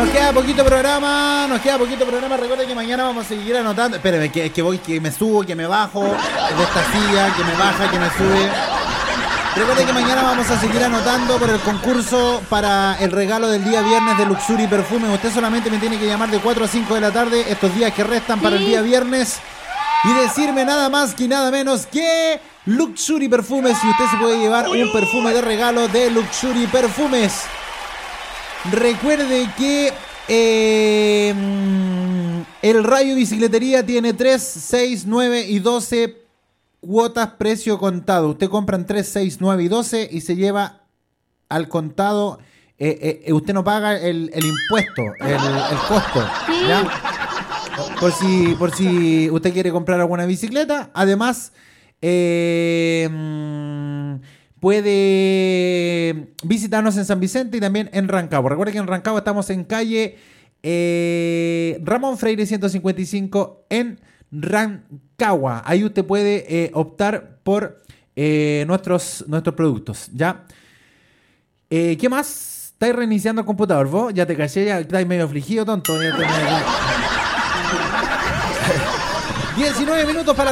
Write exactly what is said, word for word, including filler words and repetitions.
Nos queda poquito programa, nos queda poquito programa. Recuerden que mañana vamos a seguir anotando. Espérenme, que, que voy, que me subo, que me bajo de esta silla, que me baja, que me sube. Recuerden que mañana vamos a seguir anotando por el concurso para el regalo del día viernes de Luxury Perfume. Usted solamente me tiene que llamar de cuatro a cinco de la tarde estos días que restan para el día viernes y decirme nada más que nada menos que Luxury Perfumes, y usted se puede llevar un perfume de regalo de Luxury Perfumes. Recuerde que eh, el Rayo Bicicletería tiene tres, seis, nueve y doce cuotas precio contado. Usted compra en tres, seis, nueve y doce y se lleva al contado. Eh, eh, usted no paga el, el impuesto, el, el costo, ¿ya? Por si, por si usted quiere comprar alguna bicicleta. Además, eh, puede visitarnos en San Vicente y también en Rancagua. Recuerden que en Rancagua estamos en calle eh, Ramón Freire ciento cincuenta y cinco en Rancagua. Ahí usted puede eh, optar por eh, nuestros, nuestros productos, ¿ya? Eh, ¿Qué más? ¿Estáis reiniciando el computador vos? Ya te caché, ya estáis medio afligido, tonto. Ya te... diecinueve minutos para